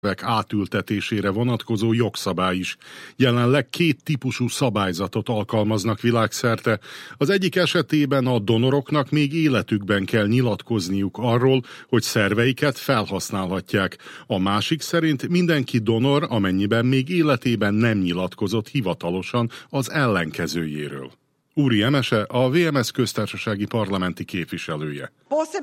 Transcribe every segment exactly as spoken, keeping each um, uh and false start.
átültetésére vonatkozó jogszabály is. Jelenleg két típusú szabályzatot alkalmaznak világszerte. Az egyik esetében a donoroknak még életükben kell nyilatkozniuk arról, hogy szerveiket felhasználhatják. A másik szerint mindenki donor, amennyiben még életében nem nyilatkozott hivatalosan az ellenkezőjéről. Úri Emese, a vé em es köztársasági parlamenti képviselője.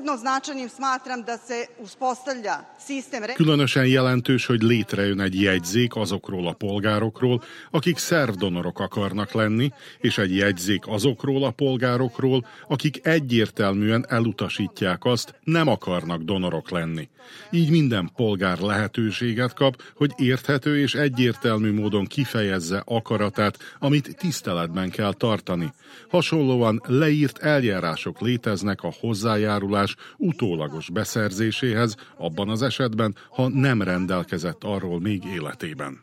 Különösen jelentős, hogy létrejön egy jegyzék azokról a polgárokról, akik szervdonorok akarnak lenni, és egy jegyzék azokról a polgárokról, akik egyértelműen elutasítják azt, nem akarnak donorok lenni. Így minden polgár lehetőséget kap, hogy érthető és egyértelmű módon kifejezze akaratát, amit tiszteletben kell tartani. Hasonlóan leírt eljárások léteznek a hozzájárulás utólagos beszerzéséhez, abban az esetben, ha nem rendelkezett arról még életében.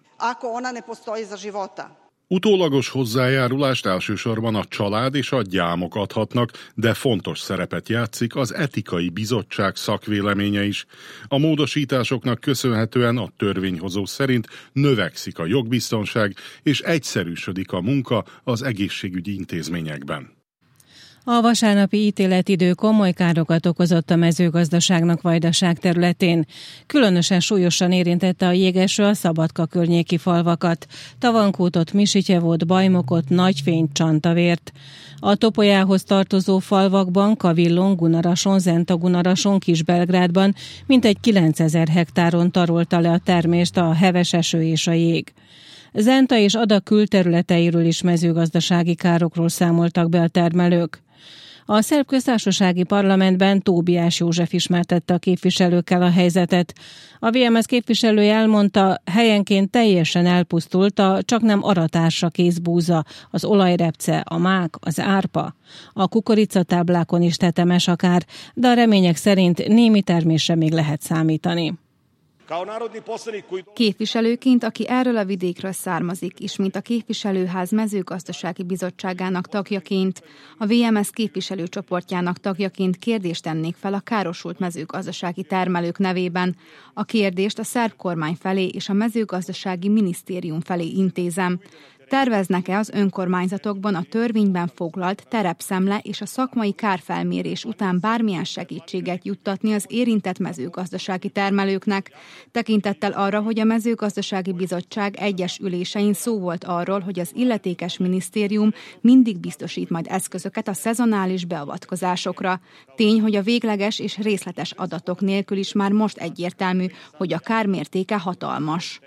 Utólagos hozzájárulást elsősorban a család és a gyámok adhatnak, de fontos szerepet játszik az etikai bizottság szakvéleménye is. A módosításoknak köszönhetően a törvényhozó szerint növekszik a jogbiztonság és egyszerűsödik a munka az egészségügyi intézményekben. A vasárnapi ítéletidő komoly károkat okozott a mezőgazdaságnak Vajdaság területén. Különösen súlyosan érintette a jégeső a Szabadka környéki falvakat, Tavankútot, Misityevót, Bajmokot, Nagyfényt, Csantavért. A Topolyához tartozó falvakban, Kavillon, Gunarason, Zenta-Gunarason, Kisbelgrádban mintegy kilencezer hektáron tarolta le a termést a heves eső és a jég. Zenta és Ada külterületeiről is mezőgazdasági károkról számoltak be a termelők. A szerb köztársasági parlamentben Tóbiás József ismertette a képviselőkkel a helyzetet. A vé em es képviselője elmondta, helyenként teljesen elpusztult a csaknem aratásra kész búza, az olajrepce, a mák, az árpa. A kukoricatáblákon is tetemes akár, de a remények szerint némi termésre még lehet számítani. Képviselőként, aki erről a vidékről származik, és mint a képviselőház mezőgazdasági bizottságának tagjaként, a vé em es képviselőcsoportjának tagjaként kérdést tennék fel a károsult mezőgazdasági termelők nevében. A kérdést a szerb kormány felé és a mezőgazdasági minisztérium felé intézem. Terveznek-e az önkormányzatokban a törvényben foglalt terepszemle és a szakmai kárfelmérés után bármilyen segítséget juttatni az érintett mezőgazdasági termelőknek, tekintettel arra, hogy a mezőgazdasági bizottság egyes ülésein szó volt arról, hogy az illetékes minisztérium mindig biztosít majd eszközöket a szezonális beavatkozásokra. Tény, hogy a végleges és részletes adatok nélkül is már most egyértelmű, hogy a kármértéke hatalmas.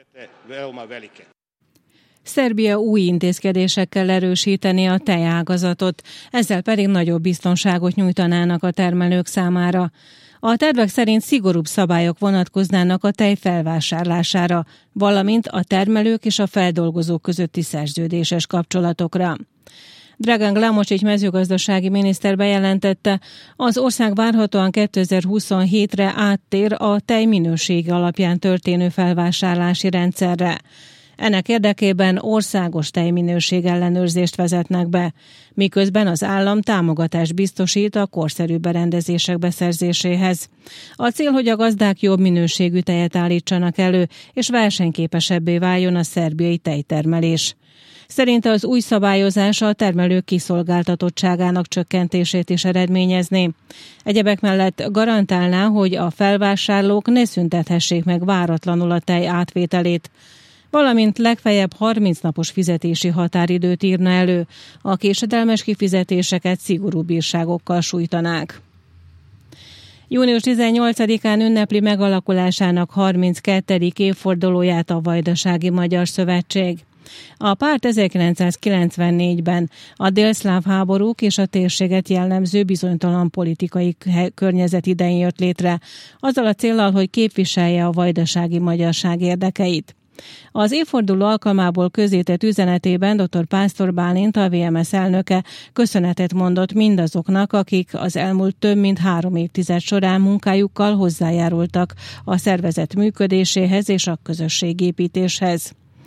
Szerbia új intézkedésekkel erősíteni a tejágazatot, ezzel pedig nagyobb biztonságot nyújtanának a termelők számára. A tervek szerint szigorúbb szabályok vonatkoznának a tej felvásárlására, valamint a termelők és a feldolgozók közötti szerződéses kapcsolatokra. Dragan Glamosic mezőgazdasági miniszter bejelentette, az ország várhatóan kétezer-huszonhétre áttér a tej minősége alapján történő felvásárlási rendszerre. Ennek érdekében országos tejminőség ellenőrzést vezetnek be, miközben az állam támogatást biztosít a korszerű berendezések beszerzéséhez. A cél, hogy a gazdák jobb minőségű tejet állítsanak elő, és versenyképesebbé váljon a szerbiai tejtermelés. Szerinte az új szabályozás a termelők kiszolgáltatottságának csökkentését is eredményezné. Egyebek mellett garantálná, hogy a felvásárlók ne szüntethessék meg váratlanul a tej átvételét, valamint legfeljebb harminc napos fizetési határidőt írna elő, a késedelmes kifizetéseket szigorú bírságokkal sújtanák. június tizennyolcadikán ünnepli megalakulásának harminckettedik évfordulóját a Vajdasági Magyar Szövetség. A párt ezerkilencszázkilencvennégyben a délszláv háborúk és a térséget jellemző bizonytalan politikai környezet idején jött létre, azzal a céllal, hogy képviselje a vajdasági magyarság érdekeit. Az évforduló alkalmából közzétett üzenetében dr. Pásztor Bálint, a vé em es elnöke köszönetet mondott mindazoknak, akik az elmúlt több mint három évtized során munkájukkal hozzájárultak a szervezet működéséhez és a közösségépítéshez.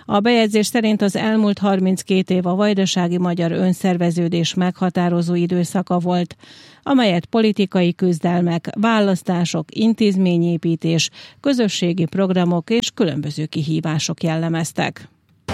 A bejegyzés szerint az elmúlt harminckét év a vajdasági magyar önszerveződés meghatározó időszaka volt, amelyet politikai küzdelmek, választások, intézményépítés, közösségi programok és különböző kihívások jellemeztek.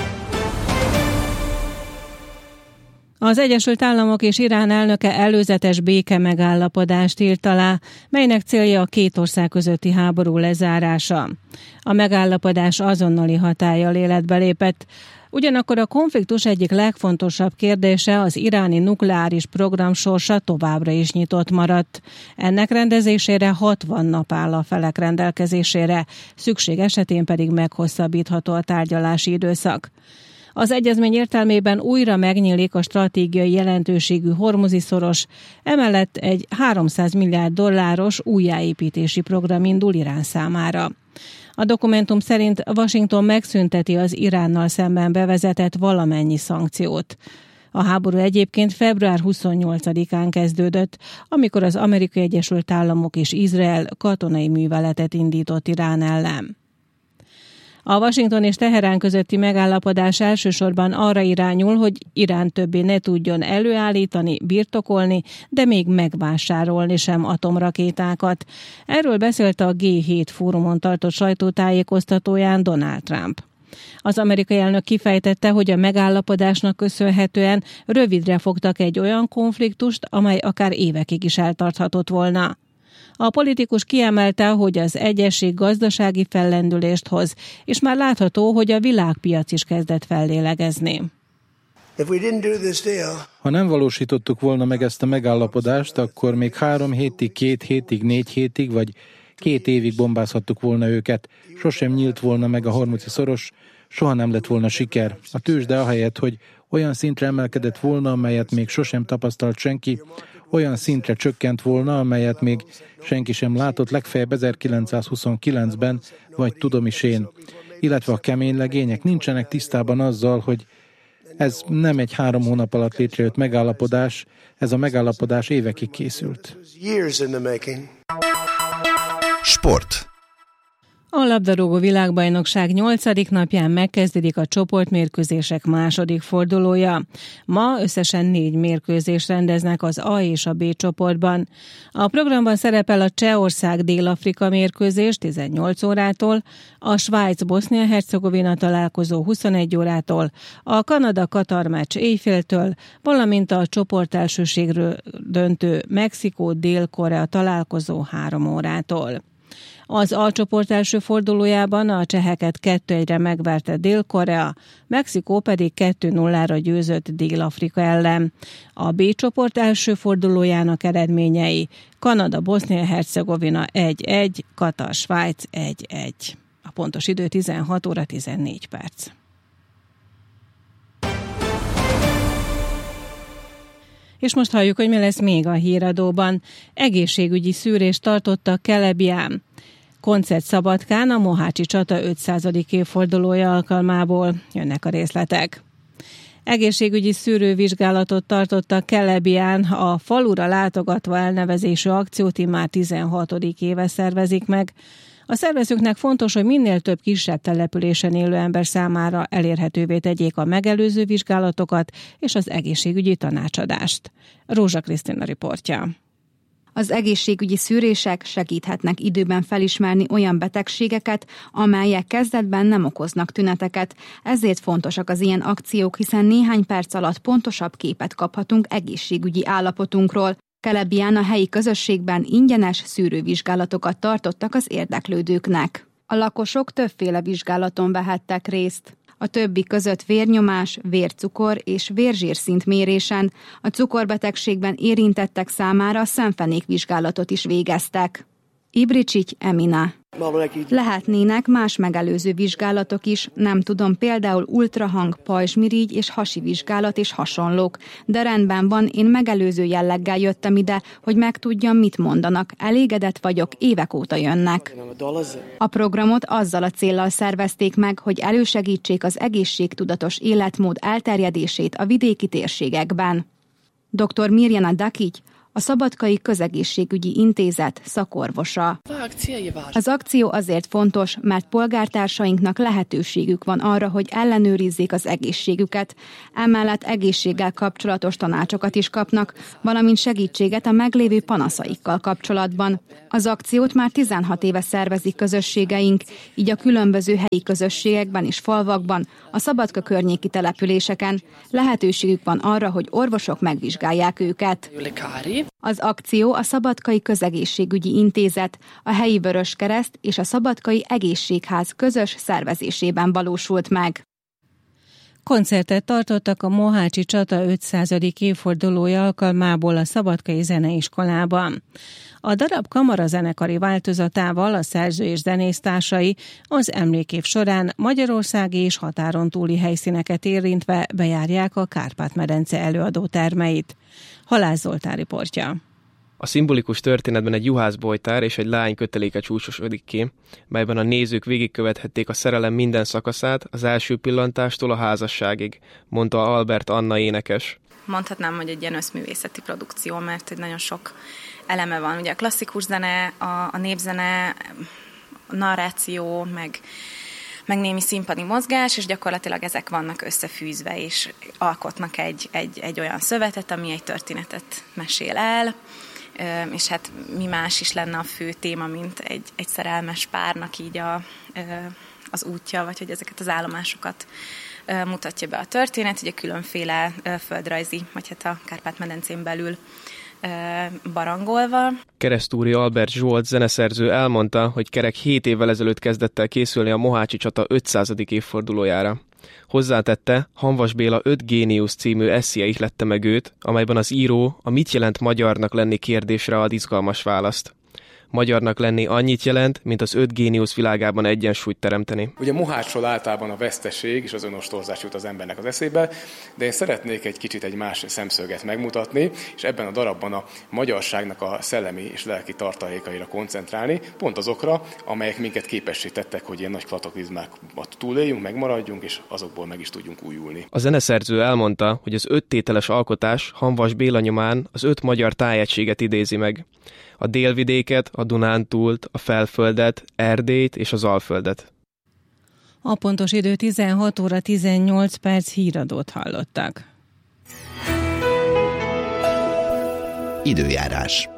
Az Egyesült Államok és Irán elnöke előzetes béke megállapodást írt alá, melynek célja a két ország közötti háború lezárása. A megállapodás azonnali hatállyal életbe lépett, ugyanakkor a konfliktus egyik legfontosabb kérdése, az iráni nukleáris program sorsa továbbra is nyitott maradt. Ennek rendezésére hatvan nap áll a felek rendelkezésére, szükség esetén pedig meghosszabbítható a tárgyalási időszak. Az egyezmény értelmében újra megnyílik a stratégiai jelentőségű Hormuzi-szoros, emellett egy háromszáz milliárd dolláros újjáépítési program indul Irán számára. A dokumentum szerint Washington megszünteti az Iránnal szemben bevezetett valamennyi szankciót. A háború egyébként február huszonnyolcadikán kezdődött, amikor az Amerikai Egyesült Államok és Izrael katonai műveletet indított Irán ellen. A Washington és Teherán közötti megállapodás elsősorban arra irányul, hogy Irán többé ne tudjon előállítani, birtokolni, de még megvásárolni sem atomrakétákat. Erről beszélt a gé hét fórumon tartott sajtótájékoztatóján Donald Trump. Az amerikai elnök kifejtette, hogy a megállapodásnak köszönhetően rövidre fogtak egy olyan konfliktust, amely akár évekig is eltarthatott volna. A politikus kiemelte, hogy az egyesség gazdasági fellendülést hoz, és már látható, hogy a világpiac is kezdett fellélegezni. Ha nem valósítottuk volna meg ezt a megállapodást, akkor még három hétig, két hétig, négy hétig, vagy két évig bombázhattuk volna őket. Sosem nyílt volna meg a Hormuzi-szoros, soha nem lett volna siker. A tőzsde ahelyett, hogy olyan szintre emelkedett volna, amelyet még sosem tapasztalt senki, olyan szintre csökkent volna, amelyet még senki sem látott, legfeljebb ezerkilencszázhuszonkilencben, vagy tudom is én. Illetve a kemény legények nincsenek tisztában azzal, hogy ez nem egy három hónap alatt létrejött megállapodás, ez a megállapodás évekig készült. Sport. A labdarúgó világbajnokság nyolcadik napján megkezdődik a csoportmérkőzések második fordulója. Ma összesen négy mérkőzést rendeznek az A és a B csoportban. A programban szerepel a Csehország-Dél-Afrika mérkőzés tizennyolc órától, a Svájc-Bosznia-Hercegovina találkozó huszonegy órától, a Kanada-Katar meccs éjféltől, valamint a csoportelsőségről döntő Mexikó-Dél-Korea találkozó három órától. Az A csoport első fordulójában a cseheket kettő egyre megverte Dél-Korea, Mexikó pedig kettő nullára győzött Dél-Afrika ellen. A B csoport első fordulójának eredményei: Kanada, Bosznia-Hercegovina egy egy, Katar, Svájc egy egy. A pontos idő tizenhat óra tizennégy perc. És most halljuk, hogy mi lesz még a híradóban. Egészségügyi szűrést tartottak Kelebián. Koncert Szabadkán a Mohácsi csata ötszázadik évfordulója alkalmából. Jönnek a részletek. Egészségügyi szűrővizsgálatot tartottak Kelebián, a Falura látogatva elnevezésű akciót immár tizenhatodik éve szervezik meg. A szervezőknek fontos, hogy minél több kisebb településen élő ember számára elérhetővé tegyék a megelőző vizsgálatokat és az egészségügyi tanácsadást. Rózsa Krisztina riportja. Az egészségügyi szűrések segíthetnek időben felismerni olyan betegségeket, amelyek kezdetben nem okoznak tüneteket. Ezért fontosak az ilyen akciók, hiszen néhány perc alatt pontosabb képet kaphatunk egészségügyi állapotunkról. Kelebián a helyi közösségben ingyenes szűrővizsgálatokat tartottak az érdeklődőknek. A lakosok többféle vizsgálaton vehettek részt. A többi között vérnyomás, vércukor és vérzsírszint mérésen, a cukorbetegségben érintettek számára szemfenékvizsgálatot is végeztek. Ibricsics Emina. Lehetnének más megelőző vizsgálatok is, nem tudom, például ultrahang, pajzsmirigy és hasi vizsgálat és hasonlók, de rendben van, én megelőző jelleggel jöttem ide, hogy megtudjam, mit mondanak. Elégedett vagyok, évek óta jönnek. A programot azzal a céllal szervezték meg, hogy elősegítsék az egészségtudatos életmód elterjedését a vidéki térségekben. doktor Mirjana Dakic, a Szabadkai Közegészségügyi Intézet szakorvosa. Az akció azért fontos, mert polgártársainknak lehetőségük van arra, hogy ellenőrizzék az egészségüket. Emellett egészséggel kapcsolatos tanácsokat is kapnak, valamint segítséget a meglévő panaszaikkal kapcsolatban. Az akciót már tizenhat éve szervezik közösségeink, így a különböző helyi közösségekben és falvakban, a Szabadka környéki településeken lehetőségük van arra, hogy orvosok megvizsgálják őket. Az akció a Szabadkai Közegészségügyi Intézet, a helyi Vöröskereszt és a Szabadkai Egészségház közös szervezésében valósult meg. Koncertet tartottak a Mohácsi csata ötszázadik évfordulója alkalmából a Szabadkai Zeneiskolában. A darab kamarazenekari változatával a szerző és zenésztársai az emlékév során magyarországi és határon túli helyszíneket érintve bejárják a Kárpát-medence előadótermeit. Halász Zoltán riportja. A szimbolikus történetben egy juhászbojtár és egy lány köteléke csúcsosodik ki, melyben a nézők végigkövethették a szerelem minden szakaszát, az első pillantástól a házasságig, mondta Albert Anna énekes. Mondhatnám, hogy egy ilyen összművészeti produkció, mert egy nagyon sok eleme van. Ugye a klasszikus zene, a, a népzene, a narráció, meg, meg némi színpadi mozgás, és gyakorlatilag ezek vannak összefűzve, és alkotnak egy, egy, egy olyan szövetet, ami egy történetet mesél el, és hát mi más is lenne a fő téma, mint egy, egy szerelmes párnak így a, az útja, vagy hogy ezeket az állomásokat mutatja be a történet, ugye különféle földrajzi, vagy hát a Kárpát-medencén belül barangolva. Keresztúri Albert Zsolt zeneszerző elmondta, hogy kerek hét évvel ezelőtt kezdett el készülni a Mohácsi csata ötszázadik évfordulójára. Hozzátette, Hanvas Béla öt géniusz című esszéje ihlette meg őt, amelyben az író a mit jelent magyarnak lenni kérdésre ad izgalmas választ. Magyarnak lenni annyit jelent, mint az öt géniusz világában egyensúlyt teremteni. Ugye Mohácsról általában a veszteség és az önostorzás jut az embernek az eszébe, de én szeretnék egy kicsit egy más szemszöget megmutatni, és ebben a darabban a magyarságnak a szellemi és lelki tartalékaira koncentrálni, pont azokra, amelyek minket képessé tettek, hogy ilyen nagy kataklizmákat túléljünk, megmaradjunk, és azokból meg is tudjunk újulni. A zeneszerző elmondta, hogy az öt tételes alkotás Hanvas Béla nyomán az öt magyar tájegységet idézi meg. A délvidéket, a Dunántúlt, a Felföldet, Erdélyt és az Alföldet. A pontos idő tizenhat óra tizennyolc perc, híradót hallottak. Időjárás.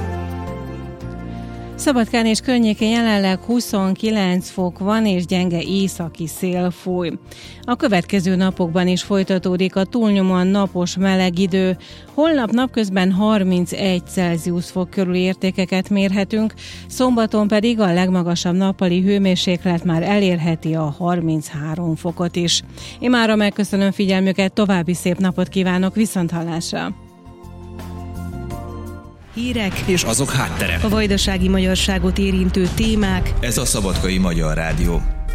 Szabadkán és környékén jelenleg huszonkilenc fok van, és gyenge északi szél fúj. A következő napokban is folytatódik a túlnyomóan napos meleg idő. Holnap napközben harmincegy Celsius fok körüli értékeket mérhetünk, szombaton pedig a legmagasabb nappali hőmérséklet már elérheti a harminchárom fokot is. Én mára megköszönöm figyelmüket, további szép napot kívánok, viszonthallásra! Hírek és azok háttere. A vajdasági magyarságot érintő témák. Ez a Szabadkai Magyar Rádió.